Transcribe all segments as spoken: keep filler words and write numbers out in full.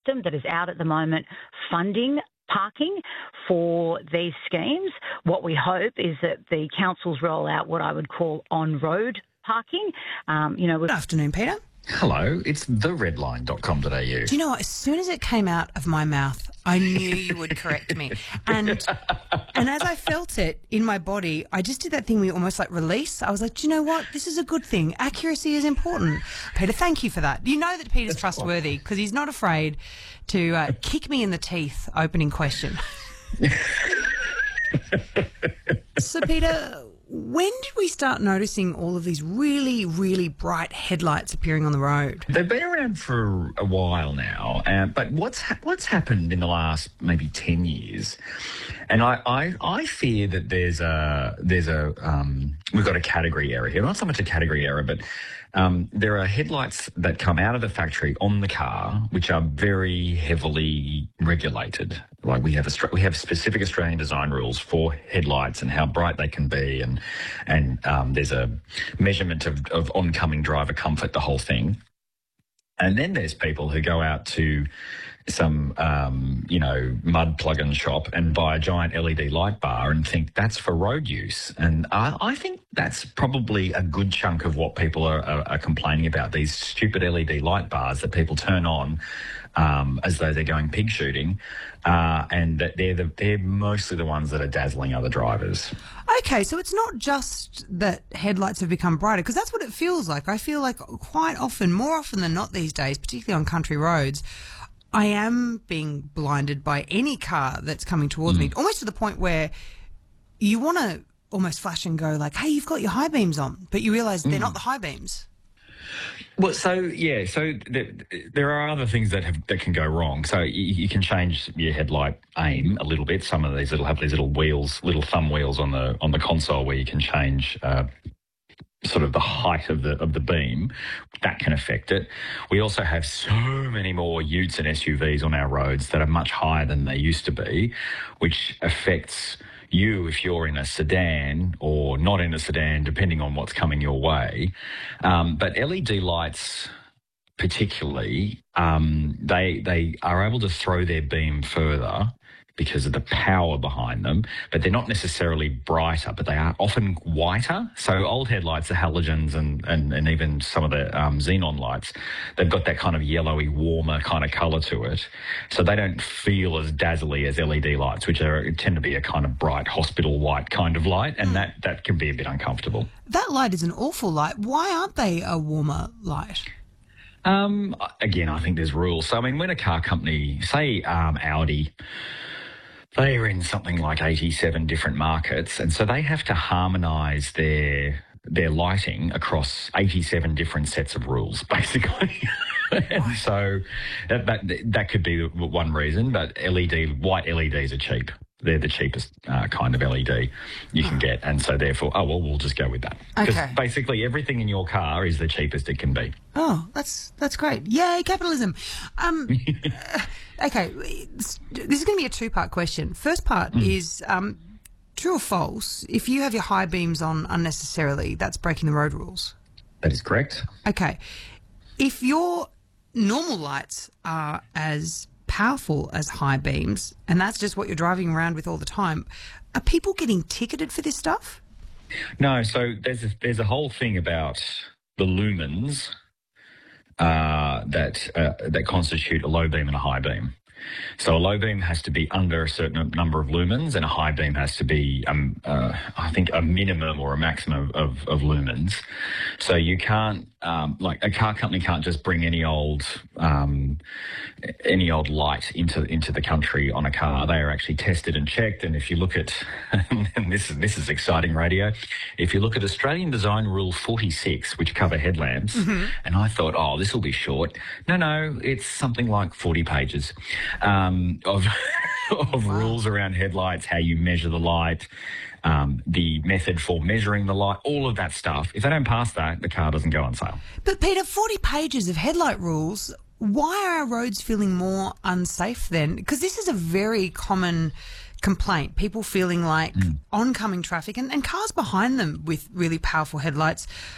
system that is out at the moment funding parking for these schemes. What we hope is that the councils roll out what I would call on-road parking. Um, you know, Good afternoon, Peter. Hello, it's the redline dot com dot a u. Do you know what? As soon as it came out of my mouth, I knew you would correct me. And and as I felt it in my body, I just did that thing we almost like release. I was like, do you know what? This is a good thing. Accuracy is important. Peter, thank you for that. You know that Peter's That's trustworthy because he's not afraid to uh, kick me in the teeth opening question. So, Peter, when did we start noticing all of these really, really bright headlights appearing on the road? They've been around for a while now, uh, but what's ha- what's happened in the last maybe ten years, and I, I, I fear that there's a there's a um, we've got a category error here. Not so much a category error, but um, there are headlights that come out of the factory on the car, which are very heavily regulated. Like we have a, we have specific Australian design rules for headlights and how bright they can be, and and um, there's a measurement of, of oncoming driver comfort, the whole thing. And then there's people who go out to some, um, you know, mud plug-in shop and buy a giant L E D light bar and think that's for road use. And I, I think that's probably a good chunk of what people are, are, are complaining about, these stupid L E D light bars that people turn on um, as though they're going pig shooting, uh, and that they're, the, they're mostly the ones that are dazzling other drivers. Okay, so it's not just that headlights have become brighter, because that's what it feels like. I feel like quite often, more often than not these days, particularly on country roads, I am being blinded by any car that's coming towards mm. me, almost to the point where you want to almost flash and go like, hey, you've got your high beams on, but you realise mm. they're not the high beams. Well, so, yeah, so th- there are other things that have that can go wrong. So you, you can change your headlight aim a little bit. Some of these will have these little wheels, little thumb wheels on the on the console where you can change uh, sort of the height of the of the beam. That can affect it. We also have so many more utes and S U Vs on our roads that are much higher than they used to be, which affects you if you're in a sedan or not in a sedan, depending on what's coming your way. Um, but L E D lights particularly, um, they they are able to throw their beam further because of the power behind them, but they're not necessarily brighter, but they are often whiter. So old headlights, the halogens and, and, and even some of the um, xenon lights, they've got that kind of yellowy, warmer kind of colour to it. So they don't feel as dazzly as L E D lights, which are tend to be a kind of bright hospital white kind of light, and that, that can be a bit uncomfortable. That light is an awful light. Why aren't they a warmer light? Um, again, I think there's rules. So, I mean, when a car company, say um, Audi, they are in something like eighty-seven different markets, and so they have to harmonise their their lighting across eighty-seven different sets of rules, basically. And so that, that that could be one reason, but L E D, white L E Ds are cheap. They're the cheapest uh, kind of L E D you can get, and so therefore, oh, well, we'll just go with that. Because okay. basically everything in your car is the cheapest it can be. Oh, that's that's great. Yay, capitalism. Um, okay, this is going to be a two-part question. First part mm. is um, true or false, if you have your high beams on unnecessarily, that's breaking the road rules? That is correct. Okay. If your normal lights are as powerful as high beams, and that's just what you're driving around with all the time, are people getting ticketed for this stuff? No, so there's a, there's a whole thing about the lumens uh, that uh, that constitute a low beam and a high beam. So a low beam has to be under a certain number of lumens, and a high beam has to be, um, uh, I think, a minimum or a maximum of, of lumens. So you can't, um, like, a car company can't just bring any old, um, any old light into into the country on a car. They are actually tested and checked. And if you look at, and this is this is exciting radio, if you look at Australian Design Rule forty-six, which cover headlamps, mm-hmm. and I thought, oh, this will be short. No, no, it's something like forty pages. Um, of of wow. rules around headlights, how you measure the light, um, the method for measuring the light, all of that stuff. If they don't pass that, the car doesn't go on sale. But Peter, forty pages of headlight rules, why are our roads feeling more unsafe then? Because this is a very common complaint, people feeling like mm. oncoming traffic and, and cars behind them with really powerful headlights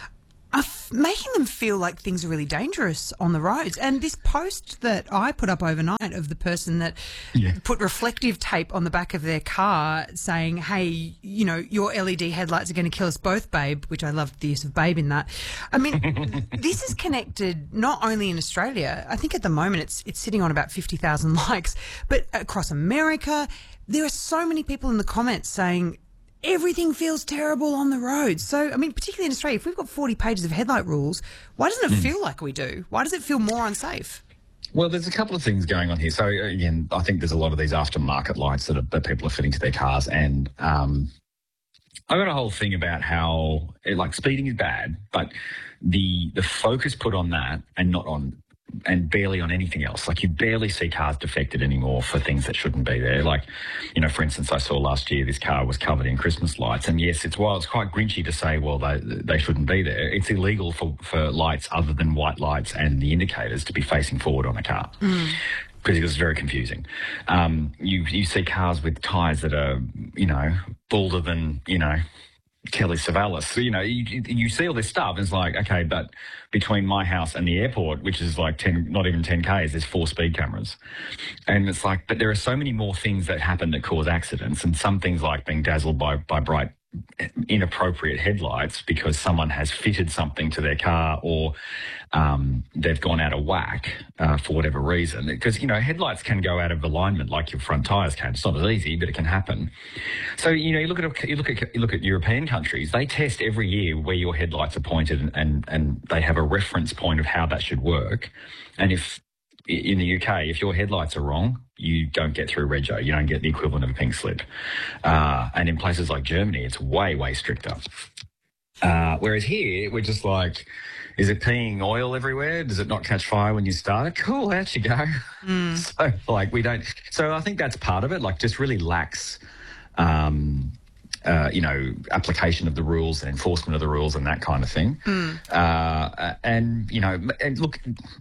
are f- making them feel like things are really dangerous on the roads. And this post that I put up overnight of the person that Yeah. put reflective tape on the back of their car saying, hey, you know, your L E D headlights are going to kill us both, babe, which I loved the use of babe in that. I mean, this is connected not only in Australia. I think at the moment it's it's sitting on about fifty thousand likes, but across America, there are so many people in the comments saying, everything feels terrible on the road. So, I mean, particularly in Australia, if we've got forty pages of headlight rules, why doesn't it mm. feel like we do? Why does it feel more unsafe? Well, there's a couple of things going on here. So, again, I think there's a lot of these aftermarket lights that, are, that people are fitting to their cars. And um, I got a whole thing about how, like, speeding is bad, but the the focus put on that and not on and barely on anything else. Like, you barely see cars defected anymore for things that shouldn't be there. Like, you know, for instance, I saw last year this car was covered in Christmas lights. And yes, it's while it's quite grinchy to say, well, they they shouldn't be there. It's illegal for, for lights other than white lights and the indicators to be facing forward on a car. Mm. Because it was very confusing. Um, you you see cars with tyres that are, you know, bolder than, you know, Kelly Savalas. So, you know, you, you see all this stuff, and it's like, okay, but between my house and the airport, which is like ten, not even ten Ks, there's four speed cameras. And it's like, but there are so many more things that happen that cause accidents, and some things like being dazzled by, by bright, inappropriate headlights because someone has fitted something to their car, or um, they've gone out of whack uh, for whatever reason. Because, you know, headlights can go out of alignment like your front tyres can. It's not as easy, but it can happen. So, you know, you look at you look at you look at European countries. They test every year where your headlights are pointed, and and, and they have a reference point of how that should work. And if in the U K, if your headlights are wrong, you don't get through rego. You don't get the equivalent of a pink slip. Uh, and in places like Germany, it's way, way stricter. Uh, whereas here, we're just like, is it peeing oil everywhere? Does it not catch fire when you start it? Cool, out you go. Mm. So, like, we don't... So I think that's part of it, like, just really lacks... Um, Uh, you know, application of the rules and enforcement of the rules and that kind of thing. Mm. Uh, and, you know, and look,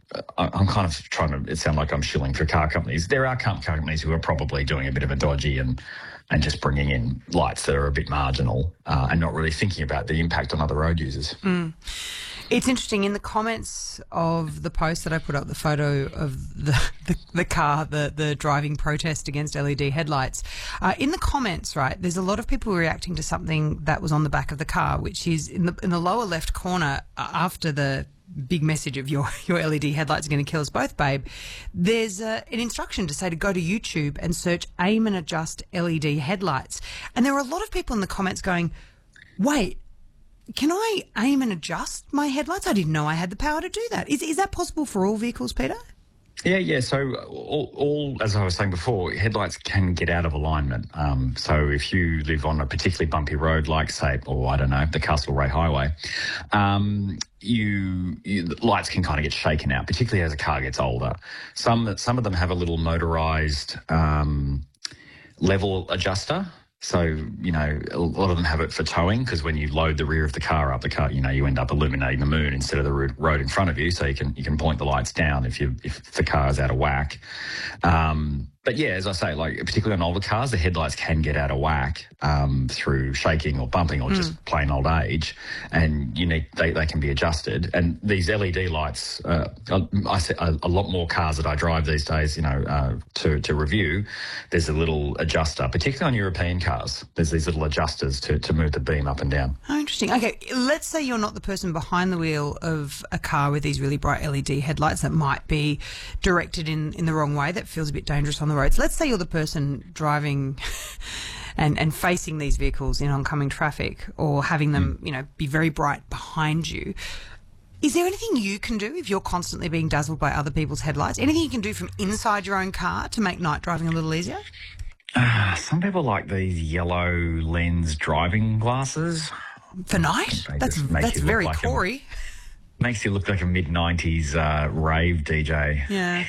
I'm kind of trying to, it sound like I'm shilling for car companies. There are car companies who are probably doing a bit of a dodgy and, and just bringing in lights that are a bit marginal uh, and not really thinking about the impact on other road users. Mm. It's interesting, in the comments of the post that I put up, the photo of the, the, the car, the, the driving protest against L E D headlights, uh, in the comments, right, there's a lot of people reacting to something that was on the back of the car, which is in the in the lower left corner uh, after the big message of your, your L E D headlights are going to kill us both, babe, there's uh, an instruction to say to go to YouTube and search aim and adjust L E D headlights. And there are a lot of people in the comments going, wait, can I aim and adjust my headlights? I didn't know I had the power to do that. Is is that possible for all vehicles, Peter? Yeah, yeah. So all, all, as I was saying before, headlights can get out of alignment. Um, so if you live on a particularly bumpy road, like, say, or I don't know, the Castlereagh Highway, um, you, you the lights can kind of get shaken out, particularly as a car gets older. Some some of them have a little motorised um, level adjuster. So, you know, a lot of them have it for towing, because when you load the rear of the car up, the car, you know, you end up illuminating the moon instead of the road in front of you. So you can you can point the lights down if you if the car is out of whack. Um, but yeah, as I say, like particularly on older cars, the headlights can get out of whack um, through shaking or bumping or mm. just plain old age, and you need they, they can be adjusted. And these L E D lights, uh, I see a, a lot more cars that I drive these days, you know, uh, to to review. There's a little adjuster, particularly on European cars. There's these little adjusters to to move the beam up and down. Oh, interesting. Okay, let's say you're not the person behind the wheel of a car with these really bright L E D headlights that might be directed in in the wrong way. That feels a bit dangerous on the roads. Let's say you're the person driving and, and facing these vehicles in oncoming traffic, or having them, mm. you know, be very bright behind you. Is there anything you can do if you're constantly being dazzled by other people's headlights? Anything you can do from inside your own car to make night driving a little easier? Uh, some people like these yellow lens driving glasses. For night? That's that's very like Corey. A, makes you look like a mid nineties uh, rave D J. Yeah.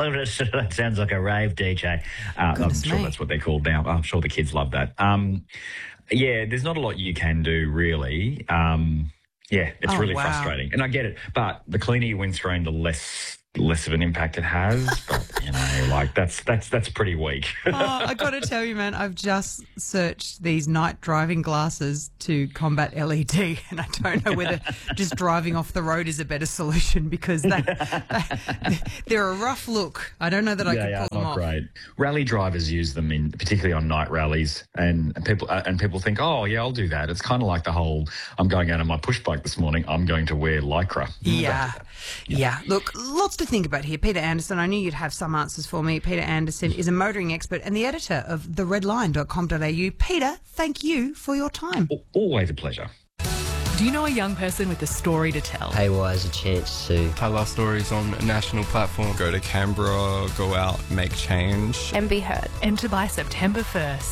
That sounds like a rave D J. Uh, I'm sure me. That's what they're called now. I'm sure the kids love that. Um, yeah, there's not a lot you can do, really. Um, yeah, it's oh, really wow. frustrating. And I get it. But the cleaner your windscreen, the less less of an impact it has. But, you You know, like that's that's that's pretty weak. Oh, I got to tell you, man, I've just searched these night driving glasses to combat L E D, and I don't know whether just driving off the road is a better solution because they, they, they're a rough look. I don't know that I yeah, could yeah, pull them not off. great. Rally drivers use them in, particularly on night rallies, and, and people uh, and people think, oh yeah, I'll do that. It's kind of like the whole, I'm going out on my push bike this morning, I'm going to wear Lycra. Yeah. yeah, yeah. Look, lots to think about here. Peter Anderson, I knew you'd have some answers for me. Peter Anderson is a motoring expert and the editor of the red line dot com dot a u. Peter, thank you for your time. Always a pleasure. Do you know a young person with a story to tell? Haywire is a chance to tell our stories on a national platform. Go to Canberra, go out, make change. And be heard. Enter by September first.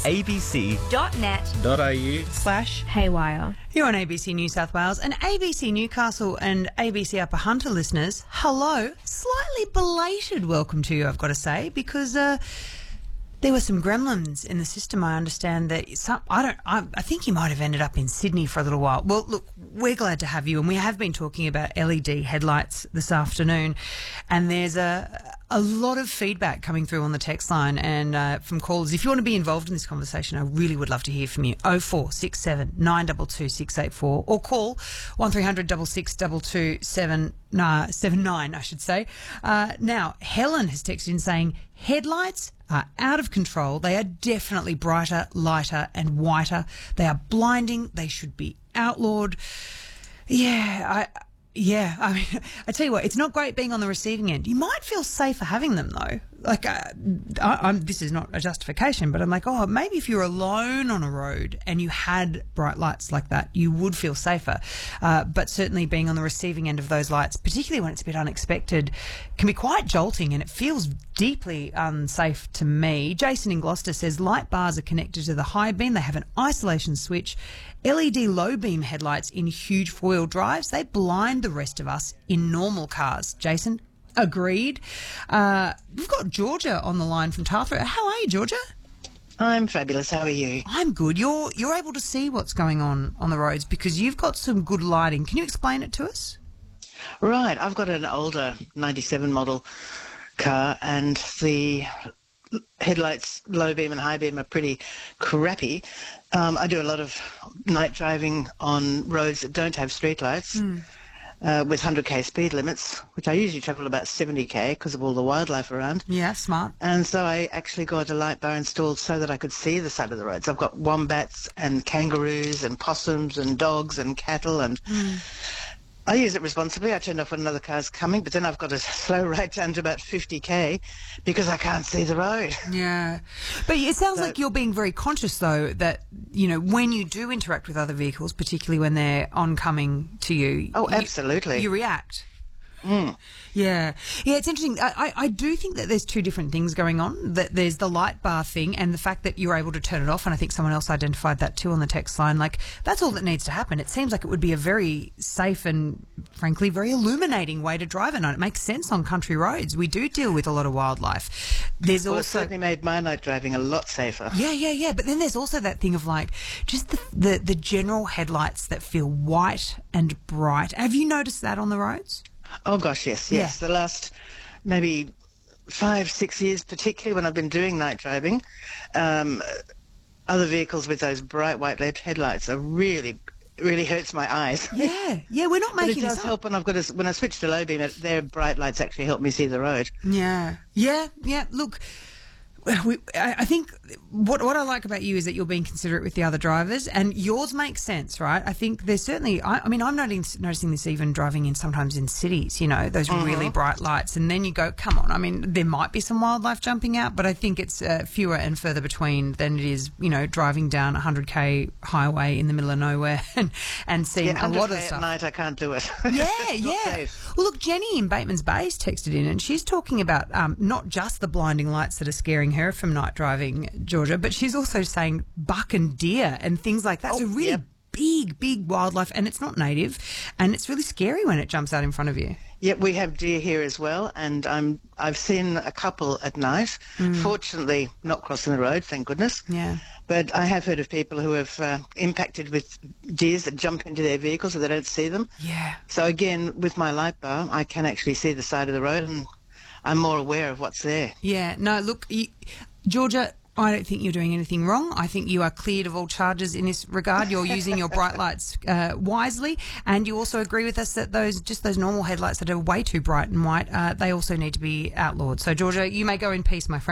abc.net.au slash Haywire. You're on A B C New South Wales and A B C Newcastle and A B C Upper Hunter listeners. Hello. Slightly belated welcome to you, I've got to say, because uh, there were some gremlins in the system. I understand that some, I don't, I, I think you might have ended up in Sydney for a little while. Well, look, we're glad to have you, and we have been talking about L E D headlights this afternoon, and there's a a lot of feedback coming through on the text line and uh, from callers. If you want to be involved in this conversation, I really would love to hear from you. oh four six seven, nine two two, six eight four or call one three hundred six six two two seven nine, I should say. Uh, now, Helen has texted in saying, headlights are out of control. They are definitely brighter, lighter and whiter. They are blinding. They should be outlawed. Yeah, I... Yeah, I mean, I tell you what, it's not great being on the receiving end. You might feel safer having them, though. Like, uh, I, I'm, this is not a justification, but I'm like, oh, maybe if you're alone on a road and you had bright lights like that, you would feel safer. Uh, but certainly being on the receiving end of those lights, particularly when it's a bit unexpected, can be quite jolting, and it feels deeply unsafe to me. Jason in Gloucester says light bars are connected to the high beam. They have an isolation switch. L E D low beam headlights in huge four-wheel drives, they blind the rest of us in normal cars. Jason, agreed. Uh, we've got Georgia on the line from Tathra. How are you, Georgia? I'm fabulous. How are you? I'm good. You're you're able to see what's going on on the roads because you've got some good lighting. Can you explain it to us? Right. I've got an older ninety-seven model car, and the headlights, low beam and high beam, are pretty crappy. Um, I do a lot of night driving on roads that don't have streetlights. Mm. Uh, with one hundred k speed limits, which I usually travel about seventy k because of all the wildlife around. Yeah, smart. And so I actually got a light bar installed so that I could see the side of the roads. I've got wombats and kangaroos and possums and dogs and cattle, and mm. I use it responsibly. I turn off when another car's coming, but then I've got to slow right down to about fifty k because I can't see the road. Yeah. But it sounds so, like you're being very conscious, though, that, you know, when you do interact with other vehicles, particularly when they're oncoming to you. Oh, absolutely. You, you react. Mm. Yeah. Yeah, it's interesting. I, I, I do think that there's two different things going on. That there's the light bar thing and the fact that you're able to turn it off, and I think someone else identified that too on the text line. Like, that's all that needs to happen. It seems like it would be a very safe and, frankly, very illuminating way to drive at night. It makes sense on country roads. We do deal with a lot of wildlife. There's well, also... it certainly made my night driving a lot safer. Yeah, yeah, yeah. But then there's also that thing of, like, just the, the, the general headlights that feel white and bright. Have you noticed that on the roads? Oh, gosh, yes, yes. Yeah. The last maybe five, six years, particularly when I've been doing night driving, um, other vehicles with those bright white L E D headlights are really, really hurts my eyes. Yeah, yeah, we're not making but it does this help when I've got a, when I switch to low beam, their bright lights actually help me see the road. Yeah, yeah, yeah. Look, we, I think what what I like about you is that you're being considerate with the other drivers, and yours makes sense, right? I think there's certainly, I, I mean, I'm noticing, noticing this even driving in sometimes in cities, you know, those mm-hmm. really bright lights, and then you go, come on, I mean, there might be some wildlife jumping out, but I think it's uh, fewer and further between than it is, you know, driving down a one hundred k highway in the middle of nowhere and, and seeing yeah, a lot of stuff. At night, I can't do it. Yeah, yeah. Safe. Well, look, Jenny in Bateman's Bay has texted in, and she's talking about um, not just the blinding lights that are scaring her from night driving, Georgia, but she's also saying buck and deer and things like that. Oh, so really yep. big, big wildlife, and it's not native, and it's really scary when it jumps out in front of you. Yeah, we have deer here as well, and I'm, I've seen a couple at night. Mm. Fortunately, not crossing the road, thank goodness. Yeah. But I have heard of people who have uh, impacted with deers that jump into their vehicles so they don't see them. Yeah. So again, with my light bar, I can actually see the side of the road, and I'm more aware of what's there. Yeah, no, look, you, Georgia, I don't think you're doing anything wrong. I think you are cleared of all charges in this regard. You're using your bright lights uh, wisely, and you also agree with us that those just those normal headlights that are way too bright and white, uh, they also need to be outlawed. So, Georgia, you may go in peace, my friend.